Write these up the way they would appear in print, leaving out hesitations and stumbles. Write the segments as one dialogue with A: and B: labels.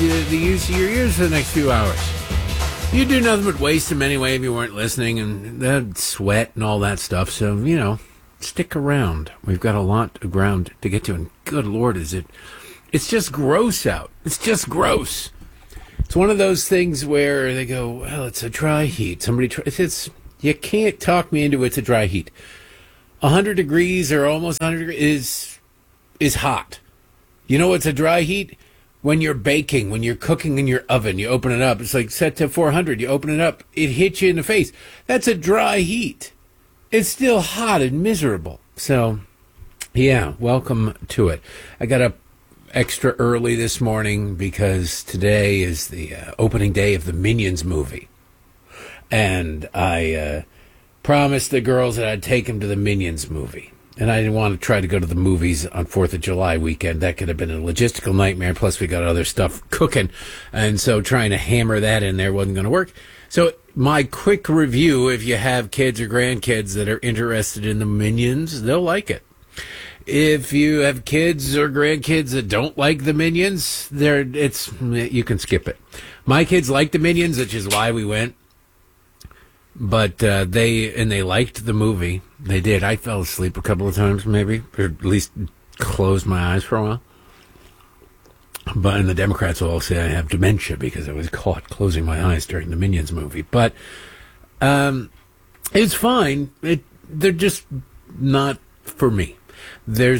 A: the use of your ears for the next few hours. You'd do nothing but waste them anyway if you weren't listening, and sweat and all that stuff. So, stick around. We've got a lot of ground to get to, and good Lord, it's just gross out. It's just gross. It's one of those things where they go, well, it's a dry heat. You can't talk me into it's a dry heat. 100 degrees or almost 100 degrees is hot. You know what's a dry heat? When you're baking, when you're cooking in your oven, you open it up. It's like set to 400. You open it up, it hits you in the face. That's a dry heat. It's still hot and miserable. So, yeah, welcome to it. I got up extra early this morning because today is the opening day of the Minions movie. And I promised the girls that I'd take them to the Minions movie. And I didn't want to try to go to the movies on 4th of July weekend. That could have been a logistical nightmare. Plus, we got other stuff cooking. And so trying to hammer that in there wasn't going to work. So my quick review, if you have kids or grandkids that are interested in the Minions, they'll like it. If you have kids or grandkids that don't like the Minions, you can skip it. My kids like the Minions, which is why we went. But they liked the movie. They did. I fell asleep a couple of times, maybe, or at least closed my eyes for a while. And the Democrats will all say I have dementia because I was caught closing my eyes during the Minions movie. But it's fine. They're just not for me. They're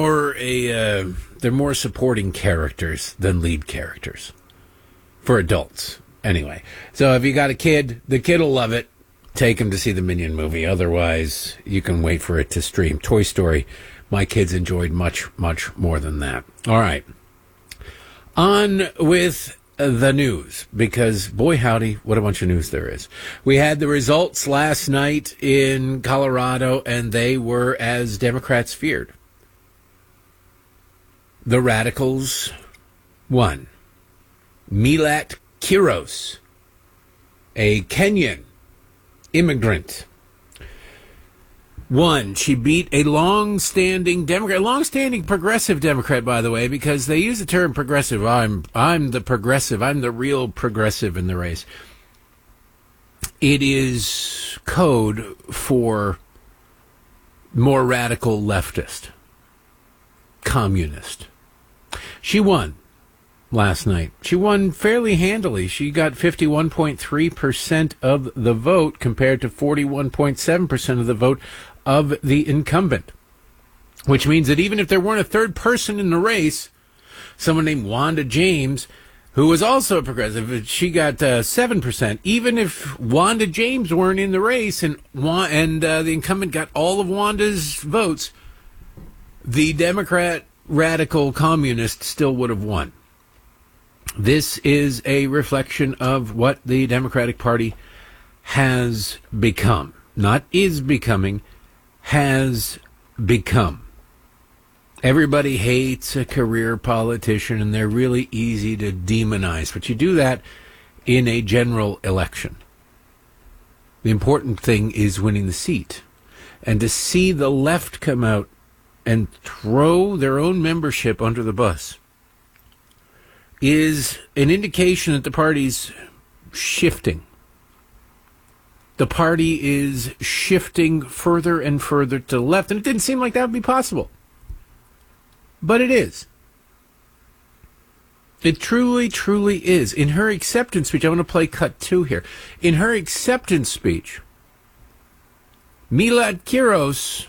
A: more supporting characters than lead characters for adults. Anyway, so if you got a kid, the kid will love it. Take him to see the Minion movie. Otherwise, you can wait for it to stream. Toy Story, my kids enjoyed much, much more than that. All right. On with the news, because, boy, howdy, what a bunch of news there is. We had the results last night in Colorado, and they were as Democrats feared. The Radicals won. Milat Kiros, a Kenyan immigrant, won. She beat a long-standing Democrat, long-standing progressive Democrat, by the way, because they use the term progressive. I'm the progressive. I'm the real progressive in the race. It is code for more radical leftist, communist. She won last night. She won fairly handily. She got 51.3% of the vote compared to 41.7% of the vote of the incumbent, which means that even if there weren't a third person in the race, someone named Wanda James, who was also a progressive, she got 7%. Even if Wanda James weren't in the race and the incumbent got all of Wanda's votes, the Democrat radical communist still would have won. This is a reflection of what the Democratic Party has become. Not is becoming, has become. Everybody hates a career politician, and they're really easy to demonize. But you do that in a general election. The important thing is winning the seat. And to see the left come out and throw their own membership under the bus is an indication that the party's shifting. The party is shifting further and further to the left, and it didn't seem like that would be possible. But it is. It truly, truly is. In her acceptance speech, I want to play cut 2 here. In her acceptance speech, Milat Kiros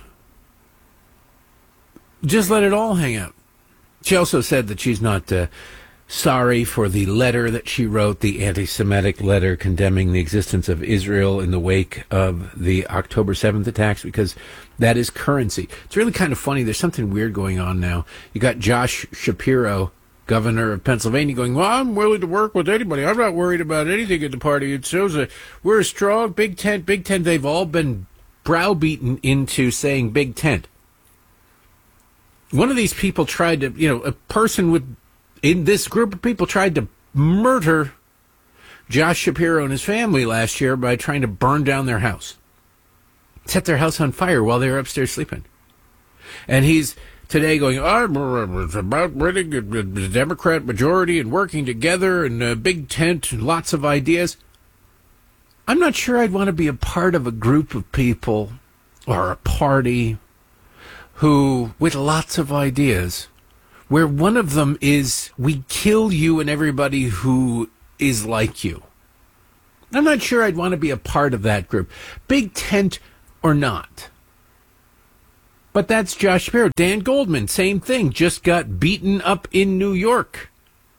A: just let it all hang out. She also said that she's not sorry for the letter that she wrote, the anti-Semitic letter condemning the existence of Israel in the wake of the October 7th attacks, because that is currency. It's really kind of funny. There's something weird going on now. You got Josh Shapiro, governor of Pennsylvania, going, well, I'm willing to work with anybody. I'm not worried about anything at the party. It shows we're a strong Big Tent. Big Tent. They've all been browbeaten into saying Big Tent. One of these people tried to, a person in this group of people tried to murder Josh Shapiro and his family last year by trying to burn down their house. Set their house on fire while they were upstairs sleeping. And he's today going, it's about winning the Democrat majority and working together and a big tent and lots of ideas. I'm not sure I'd want to be a part of a group of people or a party who, with lots of ideas, where one of them is we kill you and everybody who is like you. I'm not sure I'd want to be a part of that group, big tent or not. But that's Josh Shapiro. Dan Goldman, same thing, just got beaten up in New York.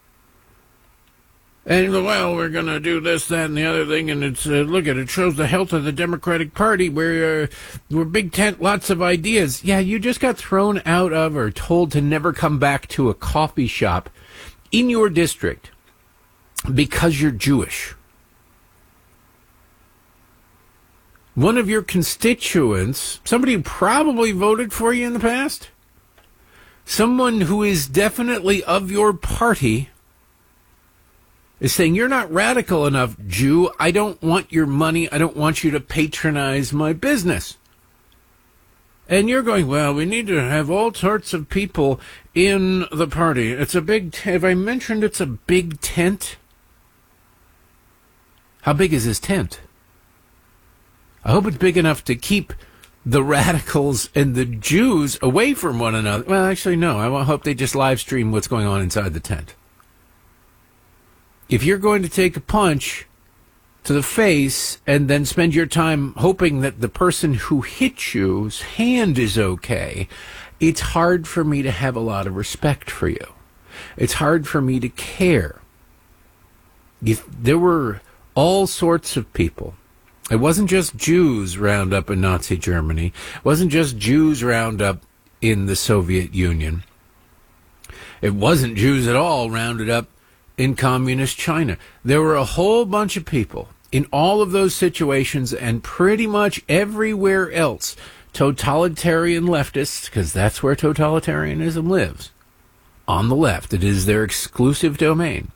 A: And, well, we're going to do this, that, and the other thing, and it's, look at it, shows the health of the Democratic Party. We're big tent, lots of ideas. Yeah, you just got thrown out of or told to never come back to a coffee shop in your district because you're Jewish. One of your constituents, somebody who probably voted for you in the past, someone who is definitely of your party, is saying, you're not radical enough, Jew. I don't want your money. I don't want you to patronize my business. And you're going, well, we need to have all sorts of people in the party. It's a big have I mentioned it's a big tent? How big is this tent? I hope it's big enough to keep the radicals and the Jews away from one another. Well, actually, no. I hope they just live stream what's going on inside the tent. If you're going to take a punch to the face and then spend your time hoping that the person who hit you's hand is okay, it's hard for me to have a lot of respect for you. It's hard for me to care. There were all sorts of people. It wasn't just Jews round up in Nazi Germany. It wasn't just Jews round up in the Soviet Union. It wasn't Jews at all rounded up in communist China. There were a whole bunch of people in all of those situations and pretty much everywhere else. Totalitarian leftists, because that's where totalitarianism lives. On the left. It is their exclusive domain.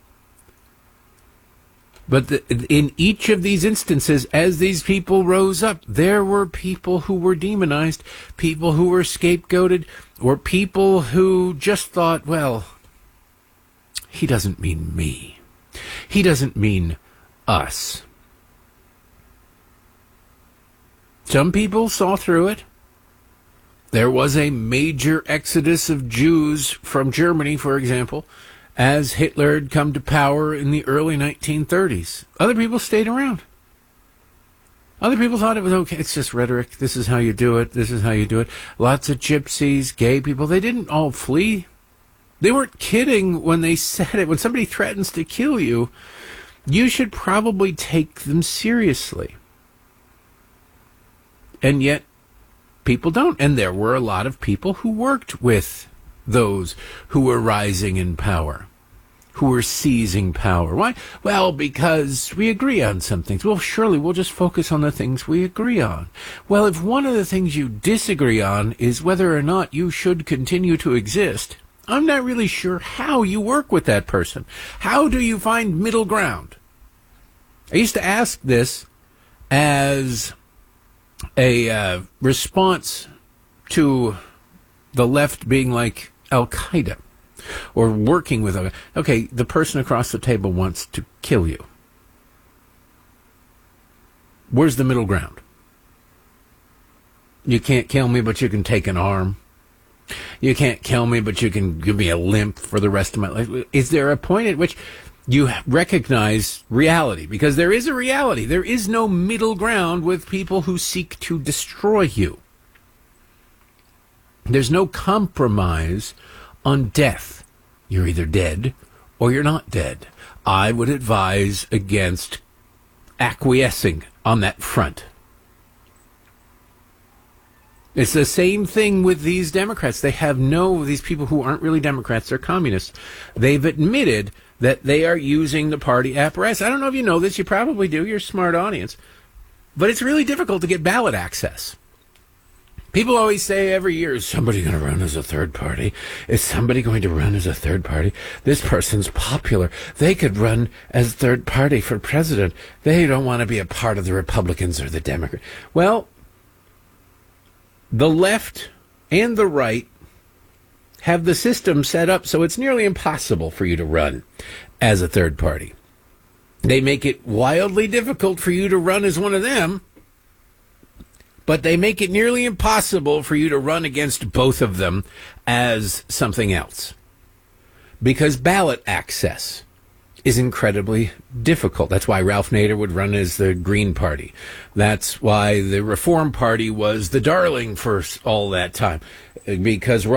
A: But in each of these instances, as these people rose up, there were people who were demonized, people who were scapegoated, or people who just thought, well, he doesn't mean me. He doesn't mean us. Some people saw through it. There was a major exodus of Jews from Germany, for example, as Hitler had come to power in the early 1930s. Other people stayed around. Other people thought it was okay. It's just rhetoric. This is how you do it. This is how you do it. Lots of gypsies, gay people. They didn't all flee. They weren't kidding when they said it. When somebody threatens to kill you, you should probably take them seriously. And yet, people don't. And there were a lot of people who worked with those who were rising in power, who were seizing power. Why? Well, because we agree on some things. Well, surely we'll just focus on the things we agree on. Well, if one of the things you disagree on is whether or not you should continue to exist, I'm not really sure how you work with that person. How do you find middle ground? I used to ask this as a response to the left being like Al-Qaeda or working with Al-Qaeda. Okay, the person across the table wants to kill you. Where's the middle ground? You can't kill me, but you can take an arm. You can't kill me, but you can give me a limp for the rest of my life. Is there a point at which you recognize reality? Because there is a reality. There is no middle ground with people who seek to destroy you. There's no compromise on death. You're either dead or you're not dead. I would advise against acquiescing on that front. It's the same thing with these Democrats. These people who aren't really Democrats, they're communists. They've admitted that they are using the party apparatus. I don't know if you know this. You probably do. You're a smart audience. But it's really difficult to get ballot access. People always say every year, is somebody going to run as a third party? Is somebody going to run as a third party? This person's popular. They could run as third party for president. They don't want to be a part of the Republicans or the Democrats. Well, the left and the right have the system set up so it's nearly impossible for you to run as a third party. They make it wildly difficult for you to run as one of them, but they make it nearly impossible for you to run against both of them as something else. Because ballot access is incredibly difficult. That's why Ralph Nader would run as the Green Party. That's why the Reform Party was the darling for all that time. Because